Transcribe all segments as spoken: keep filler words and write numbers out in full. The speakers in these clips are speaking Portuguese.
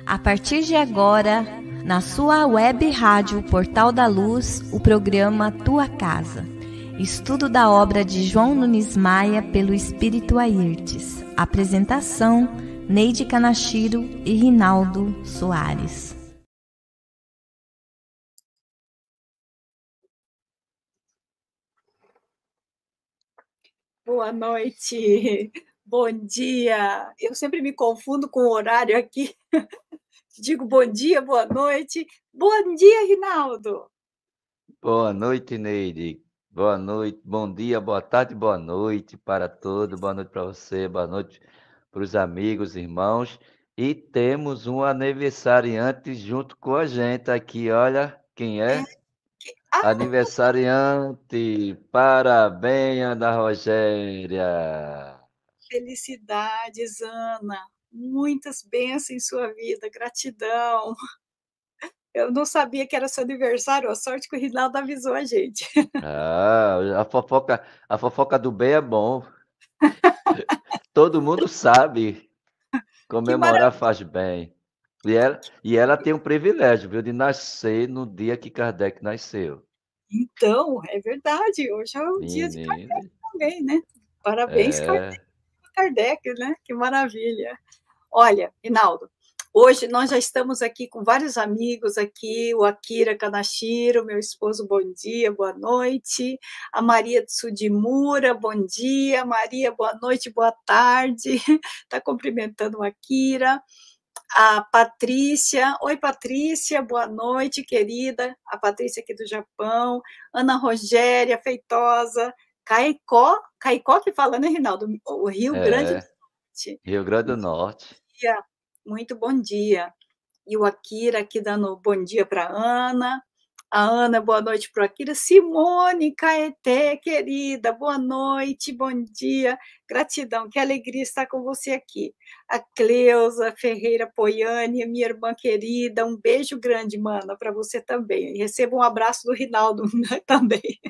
A partir de agora, na sua web rádio Portal da Luz, o programa Tua Casa. Estudo da obra de João Nunes Maia pelo Espírito Airtes. Apresentação, Neide Kanashiro e Rinaldo Soares. Boa noite, bom dia. Eu sempre me confundo com o horário aqui. Digo bom dia, boa noite. Bom dia, Rinaldo. Boa noite, Neide. Boa noite, bom dia, boa tarde, boa noite para todos. Boa noite para você, boa noite para os amigos, irmãos. E temos um aniversariante junto com a gente aqui, olha quem é? É que... ah, Aniversariante. Parabéns, Ana Rogéria. felicidades, Ana. Muitas bênçãos em sua vida, gratidão. Eu não sabia que era seu aniversário, a sorte que o Rinaldo avisou a gente. Ah, a fofoca, a fofoca do bem é bom. Todo mundo sabe. Que Comemorar maravilha. faz bem. E ela, e ela tem um privilégio, viu, de nascer no dia que Kardec nasceu. Então, é verdade, hoje é o dia de Menino, Kardec também, né? Parabéns, é. Kardec, né? Que maravilha. Olha, Rinaldo, hoje nós já estamos aqui com vários amigos aqui, o Akira Kanashiro, meu esposo, bom dia, boa noite. A Maria Tsudimura, bom dia. Maria, boa noite, boa tarde. Está cumprimentando o Akira. A Patrícia, oi Patrícia, boa noite, querida. A Patrícia aqui do Japão. Ana Rogéria Feitosa. Caicó, Caicó que fala, né, Rinaldo? O Rio Grande do É, Norte. Rio Grande do Norte. Dia, muito bom dia. E o Akira aqui dando bom dia para a Ana. A Ana, boa noite para o Akira. Simone Caeté, querida, boa noite, bom dia. Gratidão, que alegria estar com você aqui. A Cleusa Ferreira Poiane, minha irmã querida, um beijo grande, mana, para você também. E receba um abraço do Rinaldo né, também.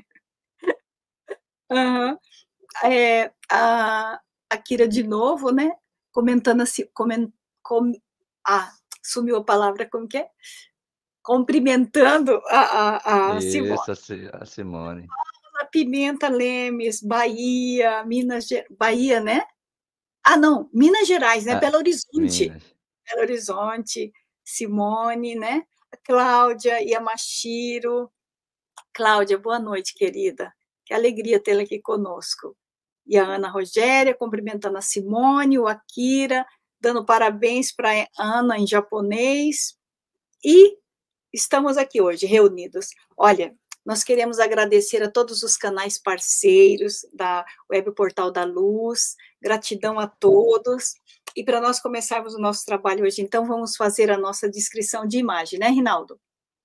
Uhum. É, a Akira de novo, né? Comentando assim, coment, com, ah, sumiu a palavra, como que é? Cumprimentando a, a, a Simone. Isso, a Si- a Simone. A Pimenta Lemes, Bahia, Minas Gerais, Bahia, né? Ah, não, Minas Gerais, né? Ah, Belo Horizonte. Minas. Belo Horizonte, Simone, né? A Cláudia e a Machiro. Cláudia, boa noite, querida. Que alegria tê-la aqui conosco. E a Ana Rogéria, cumprimentando a Simone, o Akira, dando parabéns para a Ana em japonês. E estamos aqui hoje, reunidos. Olha, nós queremos agradecer a todos os canais parceiros da Web Portal da Luz, gratidão a todos. E para nós começarmos o nosso trabalho hoje, então, vamos fazer a nossa descrição de imagem, né, Rinaldo?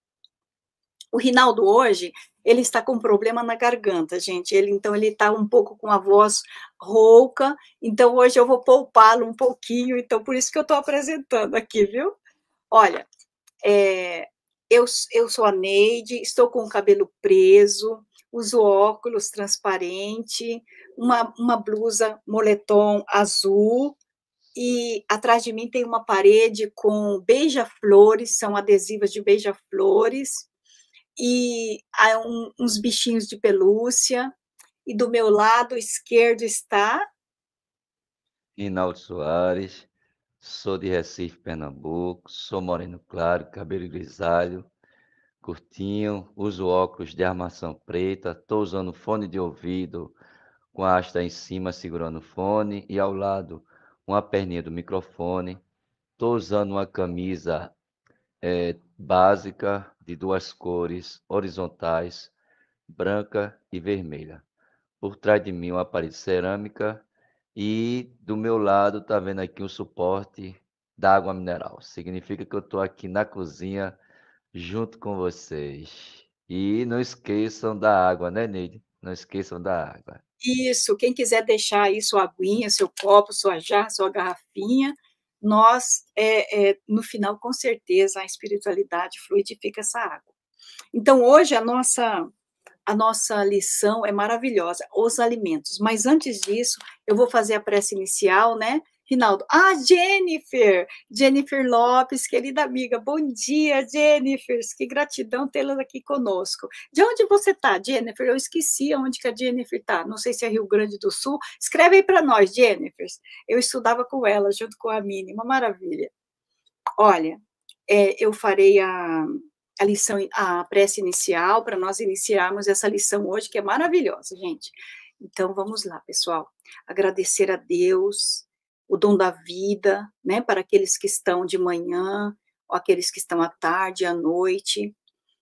O Rinaldo hoje, ele está com um problema na garganta, gente. Ele, então, ele está um pouco com a voz rouca. Então, hoje eu vou poupá-lo um pouquinho. Então, por isso que eu estou apresentando aqui, viu? Olha, é, eu, eu sou a Neide, estou com o cabelo preso, uso óculos transparente, uma, uma blusa moletom azul, e atrás de mim tem uma parede com beija-flores, são adesivas de beija-flores, e há um, uns bichinhos de pelúcia, e do meu lado esquerdo está... Rinaldo Soares. Sou de Recife, Pernambuco. Sou moreno claro, cabelo grisalho, curtinho. Uso óculos de armação preta. Estou usando fone de ouvido com a haste em cima segurando o fone e ao lado uma perninha do microfone. Estou usando uma camisa é, básica de duas cores horizontais, branca e vermelha. Por trás de mim uma parede cerâmica e do meu lado tá vendo aqui um suporte da água mineral. Significa que eu estou aqui na cozinha junto com vocês. E não esqueçam da água, né, Neide? Não esqueçam da água. Isso, quem quiser deixar aí sua aguinha, seu copo, sua jarra, sua garrafinha, nós, é, é, no final, com certeza, a espiritualidade fluidifica essa água. Então, hoje, a nossa, a nossa lição é maravilhosa, os alimentos. Mas, antes disso, eu vou fazer a prece inicial, né? Rinaldo, ah, Jennifer, Jennifer Lopes, querida amiga, bom dia, Jennifer, que gratidão tê-la aqui conosco. De onde você está, Jennifer? Eu esqueci onde que a Jennifer está, não sei se é Rio Grande do Sul, escreve aí para nós, Jennifer, eu estudava com ela, junto com a Mini, uma maravilha. Olha, é, eu farei a, a lição, a prece inicial, para nós iniciarmos essa lição hoje, que é maravilhosa, gente. Então, vamos lá, pessoal, agradecer a Deus, o dom da vida, né, para aqueles que estão de manhã, ou aqueles que estão à tarde, à noite,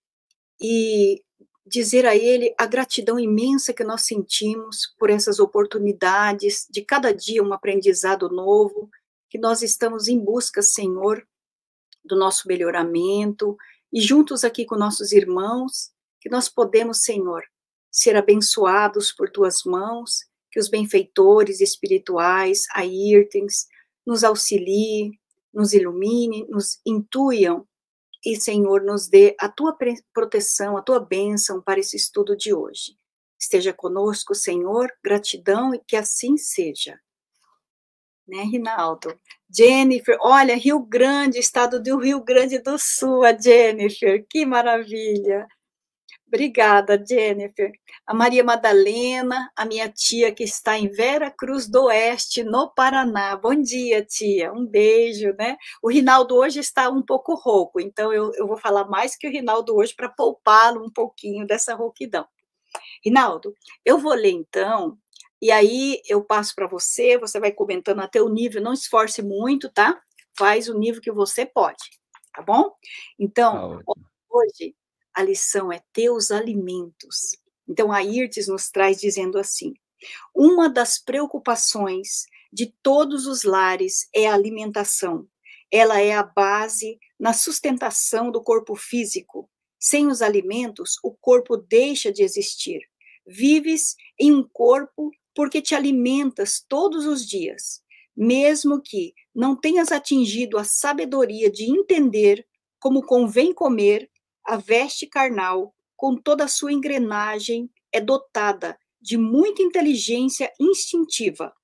e dizer a Ele a gratidão imensa que nós sentimos por essas oportunidades, de cada dia um aprendizado novo, que nós estamos em busca, Senhor, do nosso melhoramento, e juntos aqui com nossos irmãos, que nós podemos, Senhor, ser abençoados por Tuas mãos, que os benfeitores espirituais, aírtens, nos auxiliem, nos ilumine, nos intuiam, e, Senhor, nos dê a Tua proteção, a Tua bênção para esse estudo de hoje. Esteja conosco, Senhor, gratidão, e que assim seja. Né, Rinaldo? Jennifer, olha, Rio Grande, estado do Rio Grande do Sul, a Jennifer, que maravilha. Obrigada, Jennifer. A Maria Madalena, a minha tia que está em Vera Cruz do Oeste, no Paraná. Bom dia, tia. Um beijo, né? O Rinaldo hoje está um pouco rouco, então eu, eu vou falar mais que o Rinaldo hoje para poupá-lo um pouquinho dessa rouquidão. Rinaldo, eu vou ler então, e aí eu passo para você, você vai comentando até o nível, não esforce muito, tá? Faz o nível que você pode, tá bom? Então, Ah, hoje a lição é teus alimentos. Então, a Irtes nos traz dizendo assim: uma das preocupações de todos os lares é a alimentação. Ela é a base na sustentação do corpo físico. Sem os alimentos, o corpo deixa de existir. Vives em um corpo porque te alimentas todos os dias, mesmo que não tenhas atingido a sabedoria de entender como convém comer. A veste carnal, com toda a sua engrenagem, é dotada de muita inteligência instintiva.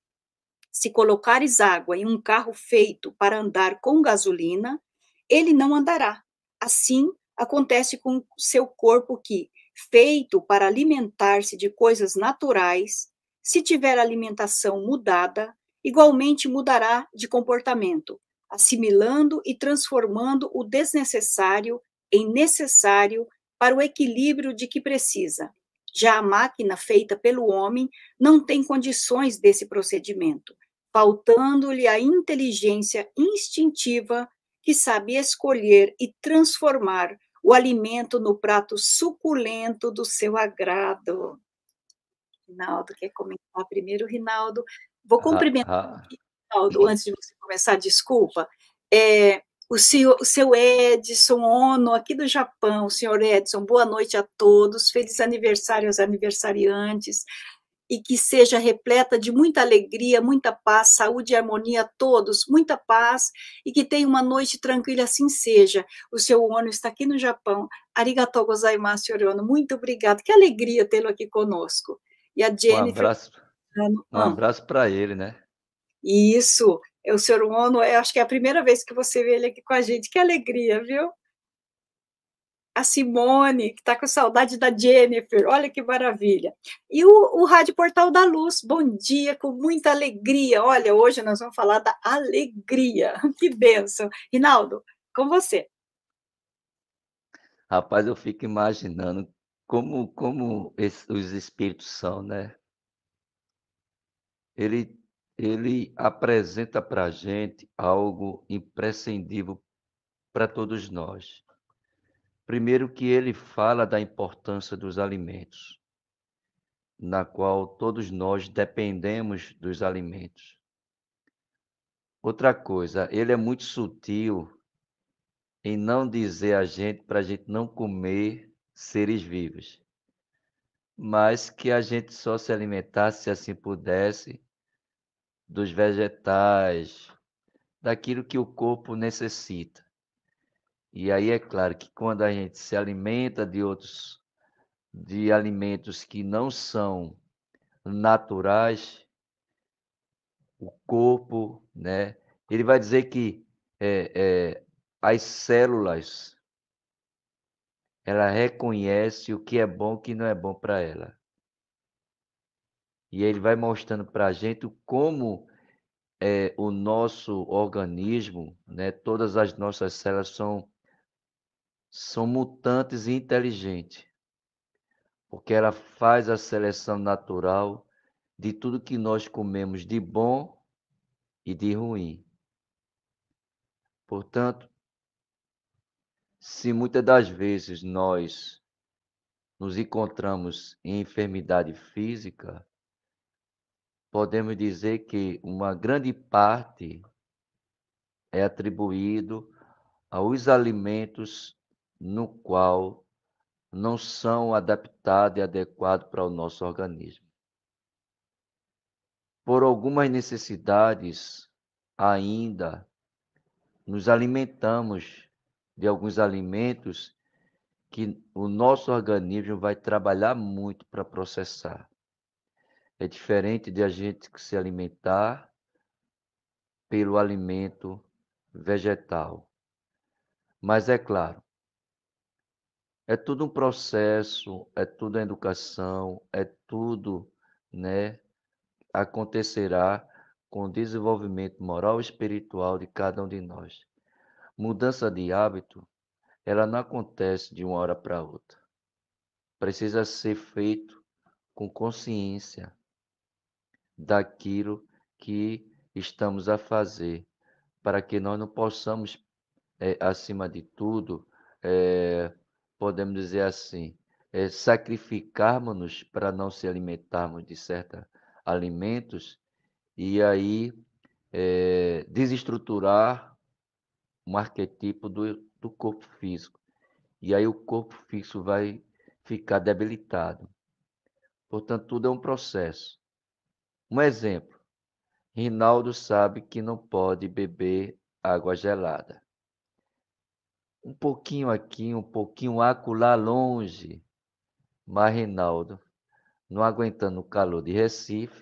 Se colocares água em um carro feito para andar com gasolina, ele não andará. Assim, acontece com seu corpo que, feito para alimentar-se de coisas naturais, se tiver alimentação mudada, igualmente mudará de comportamento, assimilando e transformando o desnecessário em necessário para o equilíbrio de que precisa. Já a máquina feita pelo homem não tem condições desse procedimento, faltando-lhe a inteligência instintiva que sabe escolher e transformar o alimento no prato suculento do seu agrado. Rinaldo, quer comentar primeiro, Rinaldo? Vou cumprimentar ah, aqui, Rinaldo, antes de você começar, desculpa. É, o, senhor, o seu Edson Ono, aqui do Japão, o senhor Edson, boa noite a todos, feliz aniversário aos aniversariantes, e que seja repleta de muita alegria, muita paz, saúde e harmonia a todos, muita paz, e que tenha uma noite tranquila, assim seja. O seu Ono está aqui no Japão. Arigatou gozaimasu, senhor Ono, muito obrigado, que alegria tê-lo aqui conosco. E a um Jennifer... abraço, um abraço para ele, né? Isso, é o senhor Ono, eu acho que é a primeira vez que você vê ele aqui com a gente, que alegria, viu? A Simone, que está com saudade da Jennifer, olha que maravilha. E o, o Rádio Portal da Luz, bom dia, com muita alegria. Olha, hoje nós vamos falar da alegria, que bênção. Rinaldo, com você. Rapaz, eu fico imaginando como, como esse- os espíritos são, né? Ele, ele apresenta para a gente algo imprescindível para todos nós. Primeiro que ele fala da importância dos alimentos, na qual todos nós dependemos dos alimentos. Outra coisa, ele é muito sutil em não dizer a gente para a gente não comer seres vivos, mas que a gente só se alimentasse, se assim pudesse, dos vegetais, daquilo que o corpo necessita. E aí é claro que quando a gente se alimenta de outros, de alimentos que não são naturais, o corpo, né? Ele vai dizer que é, é, as células, ela reconhece o que é bom e o que não é bom para ela. E ele vai mostrando para a gente como é, o nosso organismo, né? Todas as nossas células são, são mutantes e inteligentes, porque ela faz a seleção natural de tudo que nós comemos de bom e de ruim. Portanto, se muitas das vezes nós nos encontramos em enfermidade física, podemos dizer que uma grande parte é atribuído aos alimentos no qual não são adaptados e adequados para o nosso organismo. Por algumas necessidades, ainda nos alimentamos de alguns alimentos que o nosso organismo vai trabalhar muito para processar. É diferente de a gente se alimentar pelo alimento vegetal. Mas é claro, é tudo um processo, é tudo a educação, é tudo, né, acontecerá com o desenvolvimento moral e espiritual de cada um de nós. Mudança de hábito, ela não acontece de uma hora para outra. Precisa ser feito com consciência daquilo que estamos a fazer, para que nós não possamos, é, acima de tudo, é, podemos dizer assim, é, sacrificarmos-nos para não se alimentarmos de certos alimentos e aí é, desestruturar um arquetipo do, do corpo físico. E aí o corpo físico vai ficar debilitado. Portanto, tudo é um processo. Um exemplo, Rinaldo sabe que não pode beber água gelada. Um pouquinho aqui, um pouquinho acolá longe, mas Rinaldo, não aguentando o calor de Recife,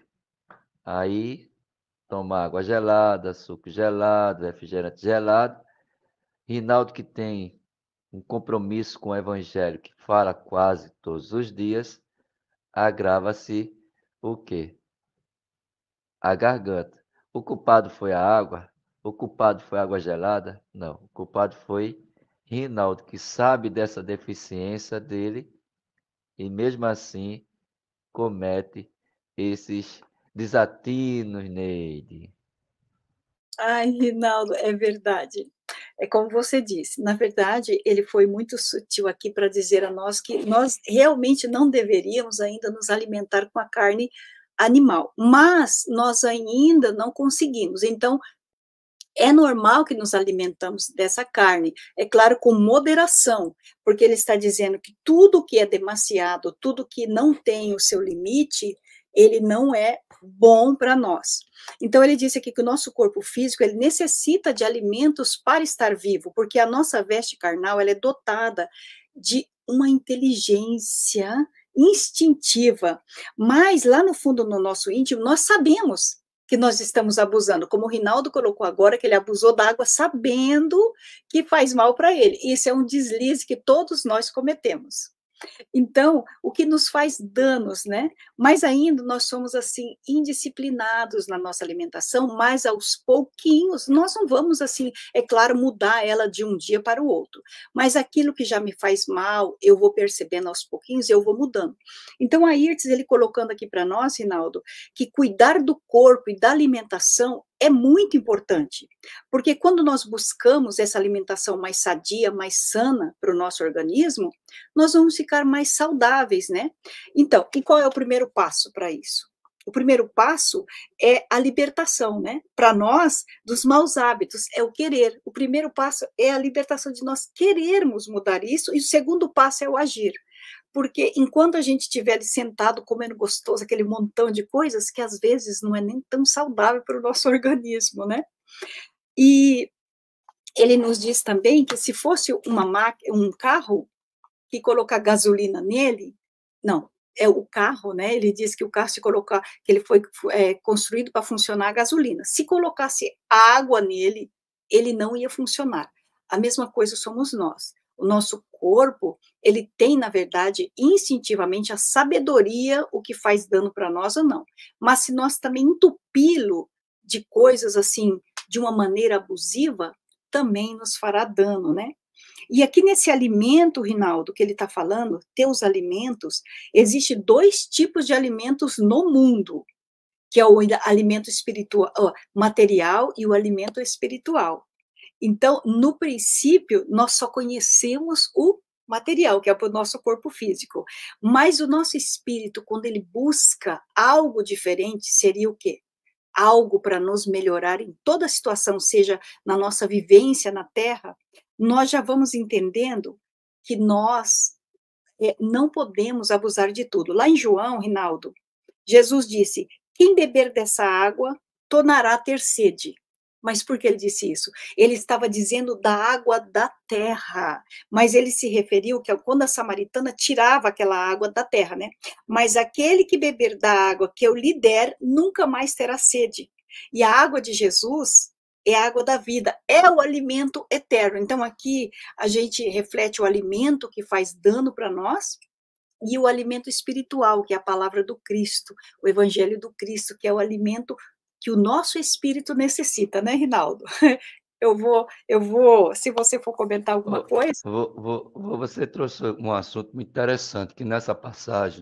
aí toma água gelada, suco gelado, refrigerante gelado. Rinaldo, que tem um compromisso com o evangelho, que fala quase todos os dias, agrava-se o quê? A garganta. O culpado foi a água? O culpado foi a água gelada? Não, o culpado foi Rinaldo, que sabe dessa deficiência dele e mesmo assim comete esses desatinos, Neide. Ai, Rinaldo, é verdade. É como você disse, na verdade, ele foi muito sutil aqui para dizer a nós que nós realmente não deveríamos ainda nos alimentar com a carne animal, mas nós ainda não conseguimos. Então, é normal que nos alimentamos dessa carne, é claro, com moderação, porque ele está dizendo que tudo que é demasiado, tudo que não tem o seu limite, ele não é bom para nós. Então, ele disse aqui que o nosso corpo físico, ele necessita de alimentos para estar vivo, porque a nossa veste carnal, ela é dotada de uma inteligência instintiva, mas lá no fundo, no nosso íntimo, nós sabemos que nós estamos abusando, como o Rinaldo colocou agora, que ele abusou da água sabendo que faz mal para ele. Isso é um deslize que todos nós cometemos. Então, o que nos faz danos, né? Mas ainda nós somos, assim, indisciplinados na nossa alimentação, mas aos pouquinhos, nós não vamos, assim, é claro, mudar ela de um dia para o outro. Mas aquilo que já me faz mal, eu vou percebendo aos pouquinhos, eu vou mudando. Então, a Irtz, ele colocando aqui para nós, Rinaldo, que cuidar do corpo e da alimentação é muito importante, porque quando nós buscamos essa alimentação mais sadia, mais sana para o nosso organismo, nós vamos ficar mais saudáveis, né? Então, e qual é o primeiro passo para isso? O primeiro passo é a libertação, né? Para nós, dos maus hábitos, é o querer. O primeiro passo é a libertação de nós querermos mudar isso, e o segundo passo é o agir. Porque enquanto a gente estiver ali sentado comendo gostoso, aquele montão de coisas que às vezes não é nem tão saudável para o nosso organismo, né? E ele nos diz também que se fosse uma máquina, um carro que colocar gasolina nele, não, é o carro, né, ele diz que o carro se colocar que ele foi é, construído para funcionar a gasolina. Se colocasse água nele, ele não ia funcionar. A mesma coisa somos nós. O nosso corpo, ele tem, na verdade, instintivamente a sabedoria, o que faz dano para nós ou não. Mas se nós também entupi-lo de coisas assim, de uma maneira abusiva, também nos fará dano, né? E aqui nesse alimento, Rinaldo, que ele está falando, teus alimentos, existe dois tipos de alimentos no mundo, que é o alimento espiritual, material e o alimento espiritual. Então, no princípio, nós só conhecemos o material, que é o nosso corpo físico. Mas o nosso espírito, quando ele busca algo diferente, seria o quê? Algo para nos melhorar em toda situação, seja na nossa vivência na Terra, nós já vamos entendendo que nós é, não podemos abusar de tudo. Lá em João, Rinaldo, Jesus disse: quem beber dessa água tornará a ter sede. Mas por que ele disse isso? Ele estava dizendo da água da terra, mas ele se referiu que quando a samaritana tirava aquela água da terra, né? Mas aquele que beber da água que eu lhe der, nunca mais terá sede. E a água de Jesus é a água da vida, é o alimento eterno. Então aqui a gente reflete o alimento que faz dano para nós, e o alimento espiritual, que é a palavra do Cristo, o evangelho do Cristo, que é o alimento que o nosso espírito necessita, né, Rinaldo? Eu vou, eu vou, se você for comentar alguma coisa. Vou, vou, vou, você trouxe um assunto muito interessante, que nessa passagem,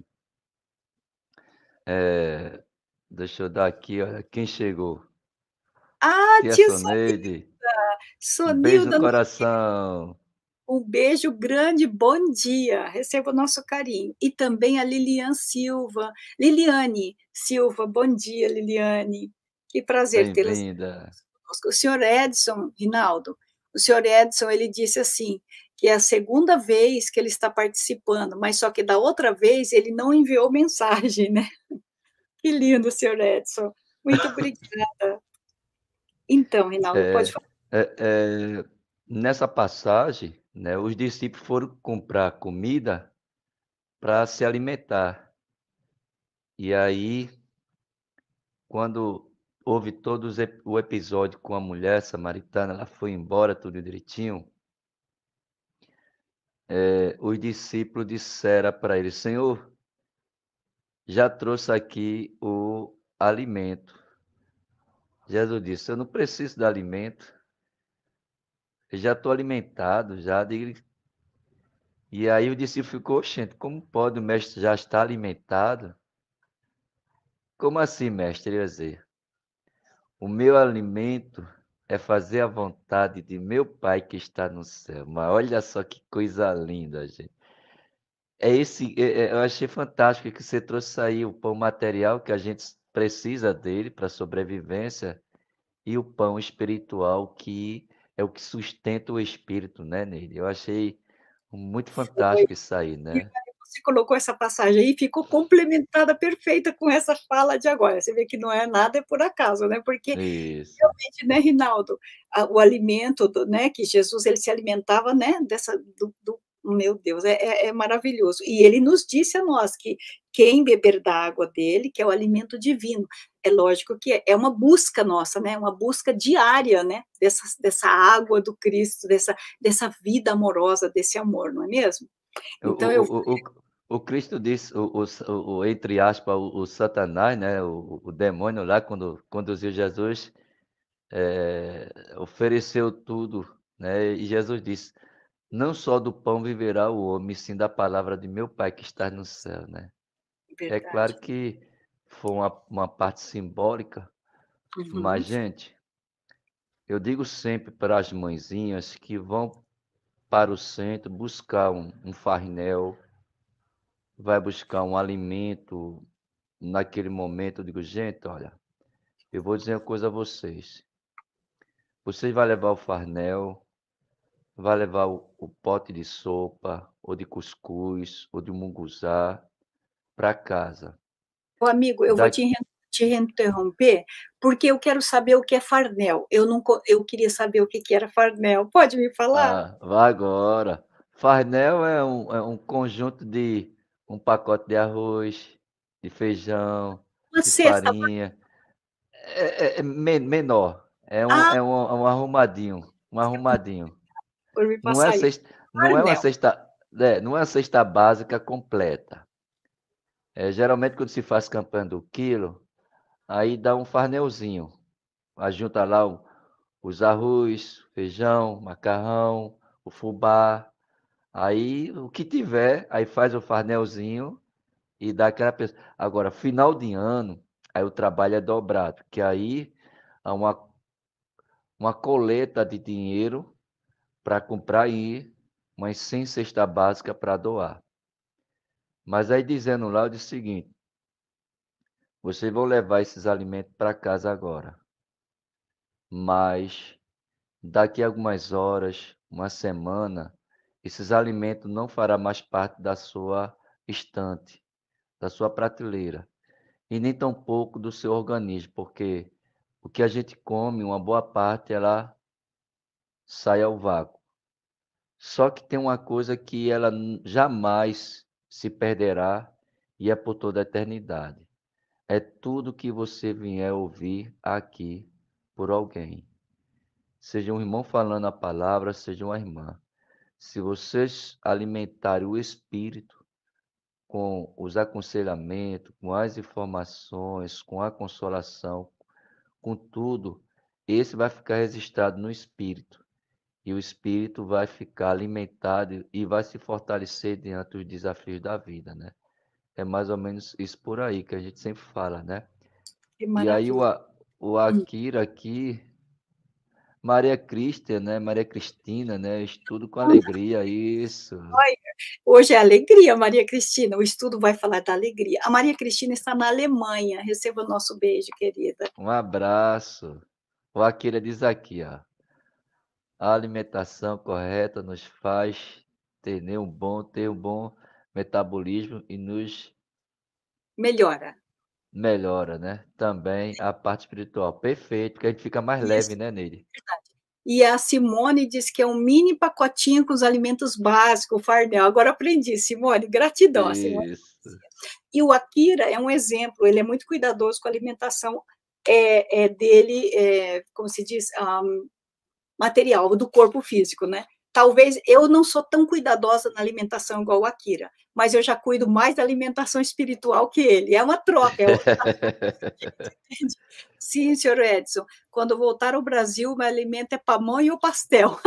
é, deixa eu dar aqui, olha, quem chegou? Ah, Tia tia Soneide, Sonilda, um beijo no Sonilda, coração. um beijo grande, bom dia, receba o nosso carinho. E também a Lilian Silva, Liliane Silva, bom dia, Liliane. Que prazer tê-las. Bem-vinda. O senhor Edson, Rinaldo, o senhor Edson, ele disse assim, que é a segunda vez que ele está participando, mas só que da outra vez ele não enviou mensagem, né? Que lindo, senhor Edson. Muito obrigada. Então, Rinaldo, pode É, falar. é, é, nessa passagem, né, os discípulos foram comprar comida para se alimentar. E aí, quando houve todo o episódio com a mulher samaritana, ela foi embora, tudo direitinho. É, os discípulos disseram para ele: Senhor, já trouxe aqui o alimento. Jesus disse: eu não preciso de alimento, eu já estou alimentado, já. E aí o discípulo ficou: gente, como pode o mestre já estar alimentado? Como assim, mestre? Ele ia dizer: o meu alimento é fazer a vontade de meu Pai que está no céu. Mas olha só que coisa linda, gente. É esse, é, é, eu achei fantástico que você trouxe aí o pão material que a gente precisa dele para sobrevivência e o pão espiritual que é o que sustenta o espírito, né, Neide? Eu achei muito fantástico isso aí, né? Você colocou essa passagem aí, ficou complementada perfeita com essa fala de agora. Você vê que não é nada por acaso, né? Porque Isso. realmente, né, Rinaldo, o alimento, do, né, que Jesus ele se alimentava, né, dessa do, do meu Deus, é, é, é maravilhoso. E ele nos disse a nós que quem beber da água dele, que é o alimento divino, é lógico que é, é uma busca nossa, né, uma busca diária, né, dessa, dessa água do Cristo, dessa, dessa vida amorosa, desse amor, não é mesmo? O, Então eu o, o, o, o Cristo disse, o, o, o, entre aspas, o, o Satanás, né, o, o demônio lá, quando conduziu Jesus, é, ofereceu tudo, né, e Jesus disse: não só do pão viverá o homem, sim da palavra de meu Pai que está no céu, né? É claro verdade. que foi uma, uma parte simbólica, Uhum. mas, gente, eu digo sempre para as mãezinhas que vão para o centro buscar um, um farnel, vai buscar um alimento naquele momento. Eu digo: gente, olha, eu vou dizer uma coisa a vocês. Vocês vão levar o farnel, vai levar o, o pote de sopa, ou de cuscuz, ou de munguzá para casa. Ô, amigo, eu vou Da... te, te interromper, porque eu quero saber o que é farnel. Eu, não, eu queria saber o que, que era farnel. Pode me falar? Ah, vai agora. Farnel é um, é um conjunto de um pacote de arroz, de feijão, Uma de cesta. farinha. É, é- é men- menor. É um, Ah, é um, um arrumadinho. Um arrumadinho. por me Não é passar isso. cesta, não é uma Farmel. cesta, é, não é uma cesta básica completa. É, geralmente quando se faz campanha do quilo, aí dá um farnelzinho. Aí junta lá o- os arroz, feijão, macarrão, o fubá. Aí o que tiver, aí faz o farnelzinho e dá aquela pessoa. Agora, final de ano, aí o trabalho é dobrado, que aí há uma, uma coleta de dinheiro para comprar aí umas cem cesta básica para doar. Mas aí dizendo lá, eu disse o seguinte: vocês vão levar esses alimentos para casa agora, mas daqui a algumas horas, uma semana, esses alimentos não fará mais parte da sua estante, da sua prateleira, e nem tampouco do seu organismo, porque o que a gente come, uma boa parte, ela sai ao vácuo. Só que tem uma coisa que ela n- jamais se perderá e é por toda a eternidade. É tudo que você vier ouvir aqui por alguém. Seja um irmão falando a palavra, seja uma irmã. Se vocês alimentarem o espírito com os aconselhamentos, com as informações, com a consolação, com tudo, esse vai ficar registrado no espírito. E o espírito vai ficar alimentado e vai se fortalecer diante dos desafios da vida, né? É mais ou menos isso por aí que a gente sempre fala, né? Que E aí o, maravilha. A- o Hum. Akira aqui, Maria Cristina, né? Maria Cristina, né? Estudo com alegria, isso. Olha, hoje é alegria, Maria Cristina. O estudo vai falar da alegria. A Maria Cristina está na Alemanha. Receba o nosso beijo, querida. Um abraço. O Akira diz aqui, ó. A alimentação correta nos faz ter né, um bom, ter um bom metabolismo e nos Melhora. melhora, né? Também a parte espiritual. Perfeito, porque a gente fica mais leve, Isso. né, Neide? E a Simone diz que é um mini pacotinho com os alimentos básicos, o farnel. Agora aprendi, Simone. Gratidão, a Simone. Isso. E o Akira é um exemplo, ele é muito cuidadoso com a alimentação é, é dele, é, como se diz, um, material, do corpo físico, né? Talvez eu não sou tão cuidadosa na alimentação igual o Akira, mas eu já cuido mais da alimentação espiritual que ele. É uma troca, é o... Sim, senhor Edson. Quando voltar ao Brasil, o meu alimento é pamonha ou pastel.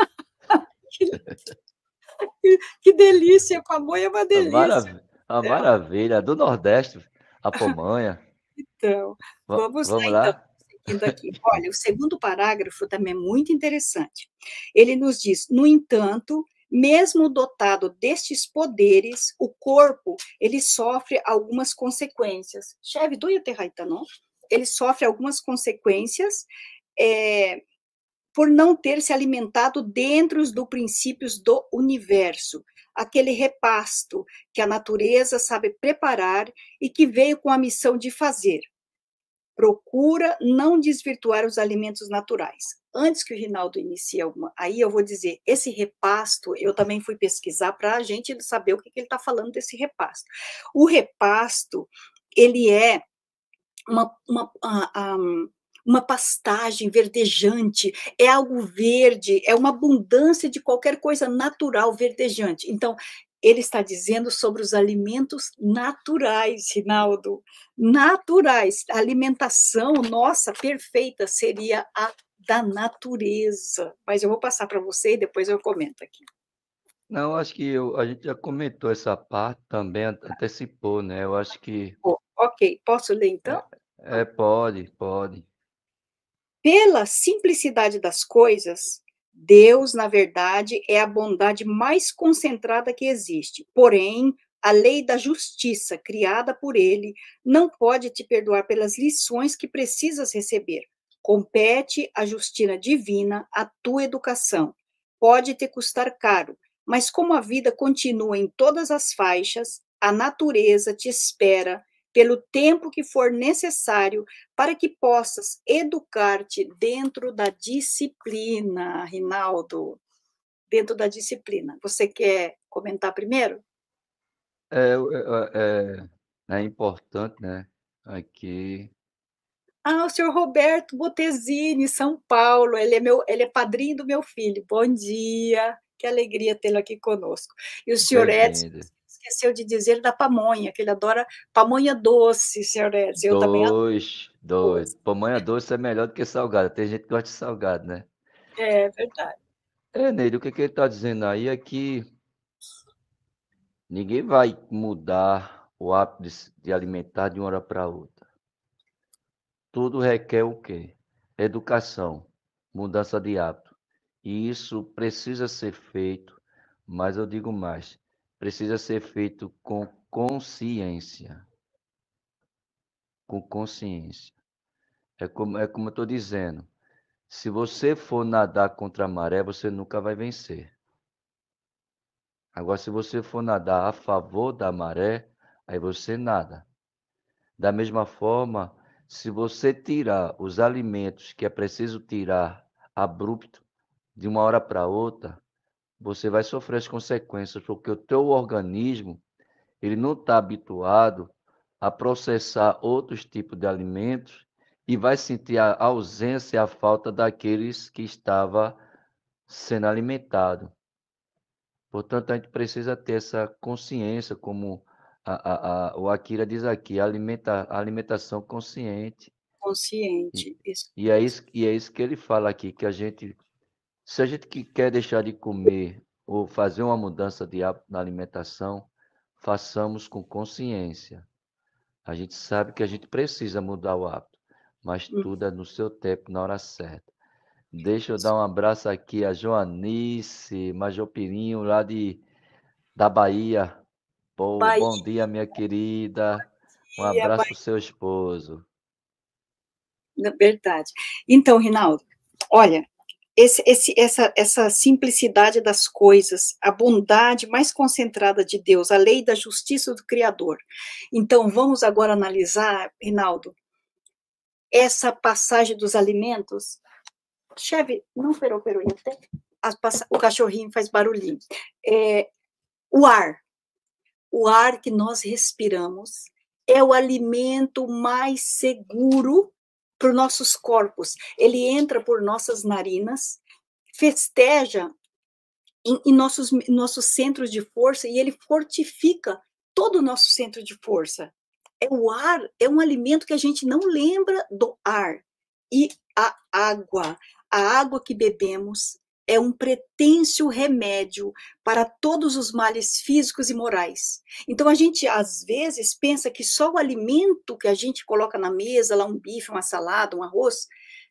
que, que delícia, pamonha é uma A delícia. maravilha, a maravilha do Nordeste, a Pomanha. Então, Va- vamos lá, vamos então, lá? seguindo aqui. Olha, o segundo parágrafo também é muito interessante. Ele nos diz, no entanto, mesmo dotado destes poderes, o corpo, ele sofre algumas consequências. Chefe, do Terraita, não? Ele sofre algumas consequências é, por não ter se alimentado dentro dos princípios do universo, aquele repasto que a natureza sabe preparar e que veio com a missão de fazer. Procura não desvirtuar os alimentos naturais. Antes que o Rinaldo inicie alguma, aí eu vou dizer, esse repasto, eu também fui pesquisar para a gente saber o que, que ele está falando desse repasto. O repasto, ele é uma, uma, uma pastagem verdejante, é algo verde, é uma abundância de qualquer coisa natural verdejante. Então, ele está dizendo sobre os alimentos naturais, Rinaldo, naturais. A alimentação nossa perfeita seria a da natureza. Mas eu vou passar para você e depois eu comento aqui. Não, acho que eu- a gente já comentou essa parte também, an- antecipou, né? Eu acho que Oh, ok, posso ler então? é, pode, pode. Pela simplicidade das coisas, Deus, na verdade, é a bondade mais concentrada que existe. Porém, a lei da justiça criada por ele não pode te perdoar pelas lições que precisas receber. Compete à justiça divina a tua educação. Pode te custar caro, mas como a vida continua em todas as faixas, a natureza te espera pelo tempo que for necessário para que possas educar-te dentro da disciplina, Rinaldo, dentro da disciplina. Você quer comentar primeiro? É, é, é, é importante, né? Aqui. Ah, o senhor Roberto Botesini, São Paulo, ele é, meu, ele é padrinho do meu filho. Bom dia, que alegria tê-lo aqui conosco. E o senhor Edson Bem-vindo. esqueceu de dizer da pamonha, que ele adora pamonha doce, senhor Edson. Eu também adoro Dois, dois. doce. Pamonha doce é melhor do que salgada. Tem gente que gosta de salgado, né? É verdade. É, Neide, o que, que ele está dizendo aí é que ninguém vai mudar o hábito de, se- de alimentar de uma hora para outra. Tudo requer o quê? Educação, mudança de hábito. E isso precisa ser feito, mas eu digo mais, precisa ser feito com consciência. Com consciência. É como, é como eu estou dizendo. Se você for nadar contra a maré, você nunca vai vencer. Agora, se você for nadar a favor da maré, aí você nada. Da mesma forma, se você tirar os alimentos que é preciso tirar abrupto, de uma hora para outra, você vai sofrer as consequências, porque o teu organismo, ele não está habituado a processar outros tipos de alimentos e vai sentir a ausência e a falta daqueles que estava sendo alimentado. Portanto, a gente precisa ter essa consciência, como a, a, a, o Akira diz aqui, alimenta, alimentação consciente. E, Consciente, isso e, é mesmo. isso, e é isso que ele fala aqui, que a gente, se a gente que quer deixar de comer ou fazer uma mudança de hábito na alimentação, façamos com consciência. A gente sabe que a gente precisa mudar o hábito, mas Hum, tudo é no seu tempo, na hora certa. Deixa eu dar um abraço aqui a Joanice Major Pirinho, lá de, da Bahia. Pô, Bahia, bom dia, minha querida. Um abraço para o Bahia, seu esposo. na verdade. Então, Rinaldo, olha, esse, esse, essa, essa simplicidade das coisas, a bondade mais concentrada de Deus, a lei da justiça do Criador. Então, vamos agora analisar, Rinaldo, essa passagem dos alimentos. Chefe, não perou, perou, até o cachorrinho faz barulhinho. É, o ar, o ar que nós respiramos é o alimento mais seguro para os nossos corpos. Ele entra por nossas narinas, festeja em, em nossos, nossos centros de força e ele fortifica todo o nosso centro de força. É o ar, é um alimento que a gente não lembra do ar. E a água, a água que bebemos é um pretêncio remédio para todos os males físicos e morais. Então a gente às vezes pensa que só o alimento que a gente coloca na mesa, lá um bife, uma salada, um arroz,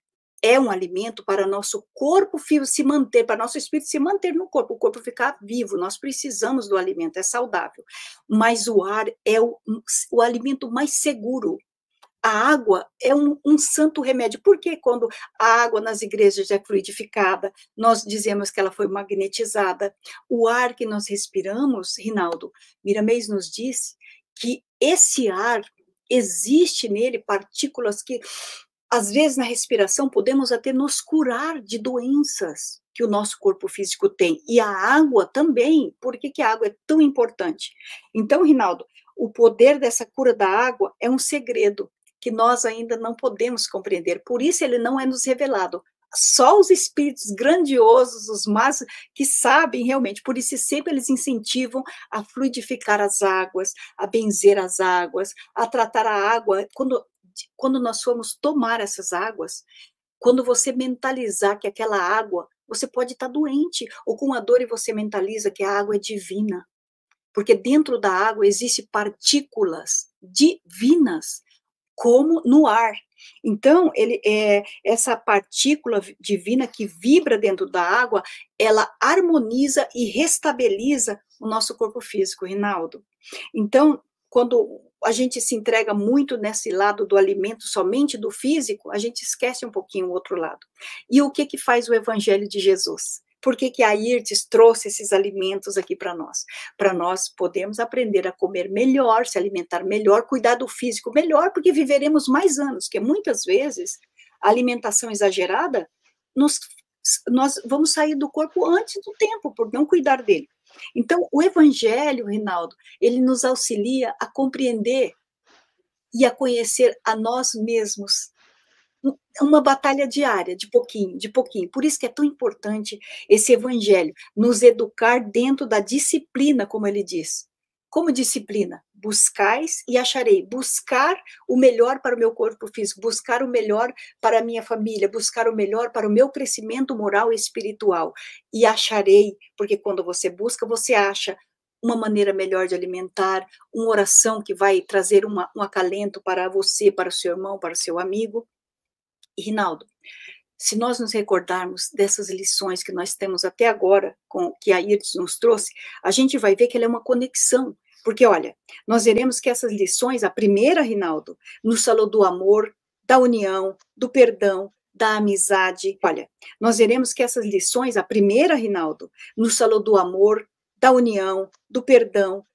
é um alimento para nosso corpo se manter, para nosso espírito se manter no corpo, o corpo ficar vivo. Nós precisamos do alimento, é saudável. Mas o ar é o, o alimento mais seguro. A água é um, um santo remédio. Por que quando a água nas igrejas é fluidificada, nós dizemos que ela foi magnetizada? O ar que nós respiramos, Rinaldo, Miramês nos disse que esse ar, existe nele partículas que às vezes, na respiração, podemos até nos curar de doenças que o nosso corpo físico tem. E a água também. Por que, que a água é tão importante? Então, Rinaldo, o poder dessa cura da água é um segredo que nós ainda não podemos compreender. Por isso, ele não é nos revelado. Só os espíritos grandiosos, os mais que sabem realmente. Por isso, sempre eles incentivam a fluidificar as águas, a benzer as águas, a tratar a água. Quando quando nós formos tomar essas águas, quando você mentalizar que aquela água, você pode estar doente, ou com a dor e você mentaliza que a água é divina, porque dentro da água existem partículas divinas, como no ar. Então, ele é, essa partícula divina que vibra dentro da água, ela harmoniza e restabiliza o nosso corpo físico, Rinaldo. Então, quando a gente se entrega muito nesse lado do alimento, somente do físico, a gente esquece um pouquinho o outro lado. E o que que faz o Evangelho de Jesus? Por que que a Irtes trouxe esses alimentos aqui para nós? Para nós podermos aprender a comer melhor, se alimentar melhor, cuidar do físico melhor, porque viveremos mais anos, porque muitas vezes a alimentação exagerada, nos, nós vamos sair do corpo antes do tempo, por não cuidar dele. Então, o Evangelho, Rinaldo, ele nos auxilia a compreender e a conhecer a nós mesmos. Uma batalha diária, de pouquinho, de pouquinho. Por isso que é tão importante esse Evangelho, nos educar dentro da disciplina, como ele diz. Como disciplina? Buscais e acharei. Buscar o melhor para o meu corpo físico, buscar o melhor para a minha família, buscar o melhor para o meu crescimento moral e espiritual. E acharei, porque quando você busca, você acha uma maneira melhor de alimentar, uma oração que vai trazer uma, um acalento para você, para o seu irmão, para o seu amigo. E, Rinaldo, se nós nos recordarmos dessas lições que nós temos até agora, com, que a Irtes nos trouxe, a gente vai ver que ela é uma conexão. Porque, olha, nós veremos que essas lições, a primeira, Rinaldo, nos falou do amor, da união, do perdão, da amizade. Olha, nós veremos que essas lições, a primeira, Rinaldo, nos falou do amor, da união, do perdão,